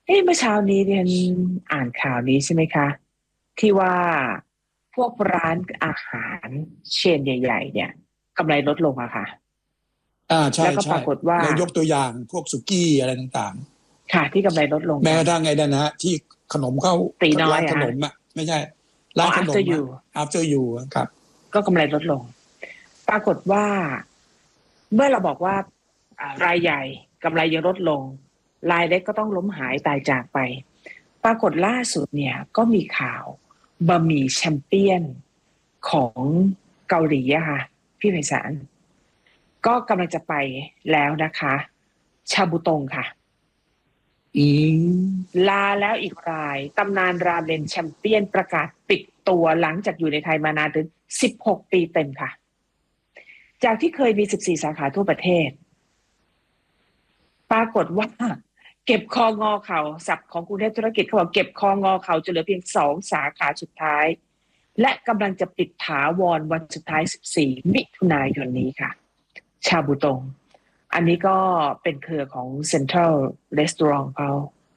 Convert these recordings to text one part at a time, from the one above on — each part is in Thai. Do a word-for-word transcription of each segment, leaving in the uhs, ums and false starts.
เอ้เมื่อเช้านี้เรียนอ่านข่าวนี้ใช่ไหมคะที่ว่าพวกร้านอาหารเชนใหญ่ๆเนี่ยกำไรลดลงอะค่ะอ่าใช่แล้วก็ปใช่รากฏว่าแล้วยกตัวอย่างพวกสุกี้อะไรต่างค่ะที่กำไรลดลงๆแม้กกันระทั่งไอ้นั่นนะฮะที่ขนมเข้าตีน้อร้านยอะฮะขนมอ่ะไม่ใช่อ๋อร้านขน after มอ่ะ you after you อะครับก็กำไรลดลงปรากฏว่าเมื่อเราบอกว่าอ่ารายใหญ่กำไรยังลดลงรายเล็กก็ต้องล้มหายตายจากไปปรากฏล่าสุดเนี่ยก็มีข่าวบะหมี่แชมเปี้ยนของเกาหลีอะค่ะพี่ไพศาลก็กำลังจะไปแล้วนะคะชาบูตงค่ะอืมลาแล้วอีกรายตำนานราเมนแชมเปี้ยนประกาศปิดตัวหลังจากอยู่ในไทยมานานถึงสิบหกปีเต็มค่ะจากที่เคยมีสิบสี่สาขาทั่วประเทศปรากฏว่าเก็บคองอเข่าศัพท์ของกรุงเทพธุรกิจเขาบอกเก็บคองอเข่าจนเหลือเพียงสองสาขาสุดท้ายและกำลังจะปิดถาวรวันสุดท้ายสิบสี่มิถุนายนนี้ค่ะชาบูตงอันนี้ก็เป็นเครือของ Central Restaurant เขา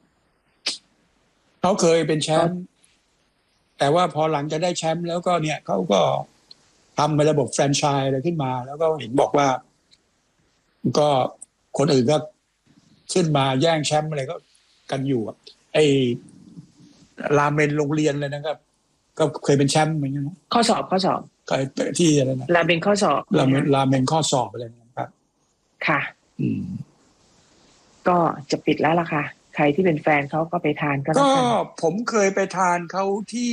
เขาเคยเป็นแชมป์แต่ว่าพอหลังจะได้แชมป์แล้วก็เนี่ยเขาก็ทำเป็นระบบแฟรนไชส์อะไรขึ้นมาแล้วก็เห็นบอกว่าก็คนอื่นก็ขึ้นมาแย่งแชมป์อะไรก็กันอยู่ไอ้ราเมนโรงเรียนเลยนะครับก็เคยเป็นแชมป์เหมือนกันนะข้อสอบข้อสอบเคยที่อะไรนะราเมนข้อสอบราเมนราเมนข้อสอบอะไรนะครับค่ะอืมก็จะปิดแล้วล่ะค่ะใครที่เป็นแฟนเขาก็ไปทานก็แล้วก็กันผมเคยไปทานเขาที่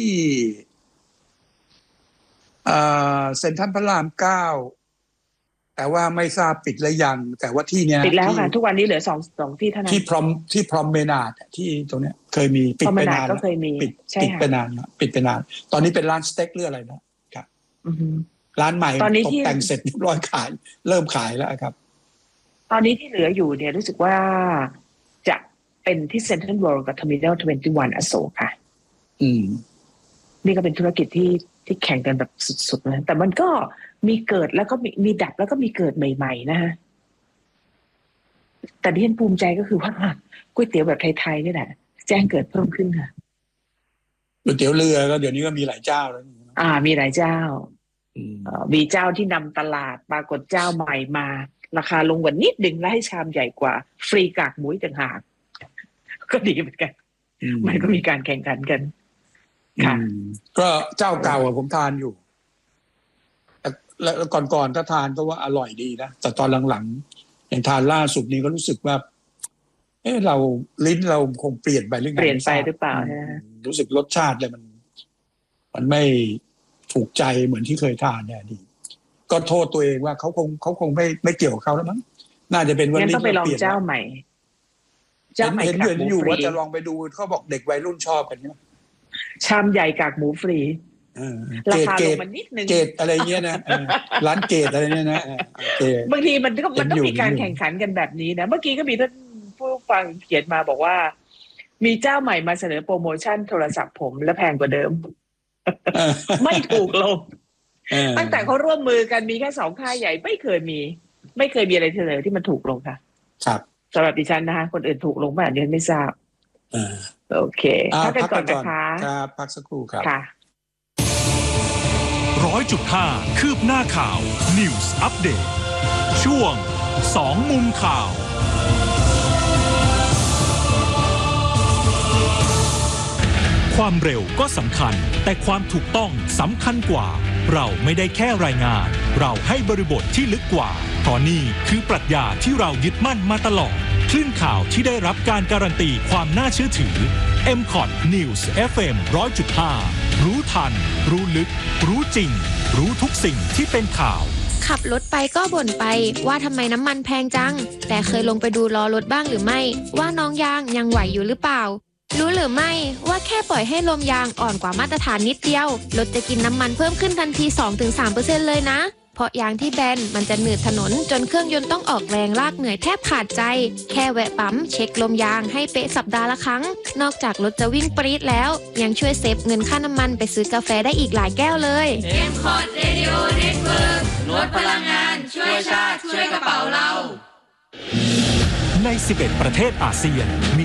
เอ่อเซ็นทรัลพระรามเก้าแต่ว่าไม่ทราบปิดหรือยังแต่ว่าที่เนี้ยปิดแล้วค่ะทุกวันนี้เหลือสองสองที่เท่านั้นที่พรอมที่พรอมเมนาดที่ตรงเนี้ยเคยมีปิดไปนานก็เคยมีปิดใช่ปิดค่ะไปนานปิดไปนานตอนนี้เป็นร้านสเต็กหรืออะไรนะครับอือฮึร้านใหม่ตอนนี้ตกที่แต่งเสร็จเรียบร้อยขายเริ่มขายแล้วครับตอนนี้ที่เหลืออยู่เนี่ยรู้สึกว่าจะเป็นที่เซ็นทรัลเวิลด์กับเทอร์มินอลยี่สิบเอ็ดอโศกค่ะอืมนี่ก็เป็นธุรกิจที่ที่แข่งกันแบบสุดๆเลยแต่มันก็มีเกิดแล้วก็มีมีดับแล้วก็มีเกิดใหม่ๆนะฮะแต่ที่ฉันภูมิใจก็คือว่าก๋วยเตี๋ยวแบบไทยๆนี่แหละแจ้งเกิดเพิ่มขึ้นค่ะก๋วยเตี๋ยวเรือก็เดี๋ยวนี้ก็มีหลายเจ้าแล้วอ่ามีหลายเจ้าอืมมีเจ้าที่นำตลาดปรากฏเจ้าใหม่มาราคาลงกว่านิดนึงและให้ชามใหญ่กว่าฟรีกากหมูต่างหากก็ดีเหมือนกันมันก็มีการแข่งขันกันค่ะก็เจ้าเก่าผมทานอยู่แล้วก่อนๆถ้าทานก็ว่าอร่อยดีนะแต่ตอนหลังๆอย่างทานล่าสุดนี้ก็รู้สึกว่าเออเราลิ้นเราคงเปลี่ยนไปหรือไงเปลี่ยนไปหรือเปล่าฮะรู้สึกรสชาติเลยมันมันไม่ถูกใจเหมือนที่เคยทานเนี่ยดีก็โทษตัวเองว่าเขาคงเขาคงไม่ไม่เกี่ยวกับเขาแล้วมั้งน่าจะเป็นวันนี้เราเปลี่ยนเจ้าใหม่เจ้าใหม่เห็นเห็นอยู่ว่าจะลองไปดูเขาบอกเด็กวัยรุ่นชอบกันใช่ไหมชามใหญ่กากหมูฟรีราคาลงมานิดนึงเกตอะไรเงี้ยนะร้านเกตอะไรเนี่ยนะบางทีมันก็มันต้องมีการแข่งขันกันแบบนี้นะเมื่อกี้ก็มีท่านผู้ฟังเขียนมาบอกว่ามีเจ้าใหม่มาเสนอโปรโมชั่นโทรศัพท์ผมและแพงกว่าเดิมไม่ถูกลงตั้งแต่เขาร่วมมือกันมีแค่สองค่ายใหญ่ไม่เคยมีไม่เคยมีอะไรเสนอที่มันถูกลงค่ะครับสำหรับดิฉันนะคะคนอื่นถูกลงไหมอันนี้ไม่ทราบโอเคพักกันก่อนนะคะครับพักสักครู่ครับค่ะร้อยจุดห้าคืบหน้าข่าว News Update ช่วงสองมุมข่าวความเร็วก็สำคัญแต่ความถูกต้องสำคัญกว่าเราไม่ได้แค่รายงานเราให้บริบทที่ลึกกว่าเพราะนี่คือปรัชญาที่เรายึดมั่นมาตลอดคลื่นข่าวที่ได้รับการการันตีความน่าเชื่อถือ เอ็ม คอท News เอฟ เอ็ม หนึ่งร้อยจุดห้า รู้ทันรู้ลึกรู้จริงรู้ทุกสิ่งที่เป็นข่าวขับรถไปก็บ่นไปว่าทำไมน้ำมันแพงจังแต่เคยลงไปดูล้อรถบ้างหรือไม่ว่าน้องยางยังไหวอยู่หรือเปล่ารู้หรือไม่ว่าแค่ปล่อยให้ลมยางอ่อนกว่ามาตรฐานนิดเดียวรถจะกินน้ำมันเพิ่มขึ้นทันที สองถึงสามเปอร์เซ็นต์ เลยนะเพราะยางที่แบนมันจะหนืดถนนจนเครื่องยนต์ต้องออกแรงลากเหนื่อยแทบขาดใจแค่แวะปั๊มเช็คลมยางให้เป๊ะสัปดาห์ละครั้งนอกจากรถจะวิ่งปรี๊ดแล้วยังช่วยเซฟเงินค่าน้ำมันไปซื้อกาแฟได้อีกหลายแก้วเลยเอ็ม คอท Radio Network ลดพลังงานช่วยชาติช่วยกระเป๋าเราในสิบเอ็ดประเทศอาเซียนมี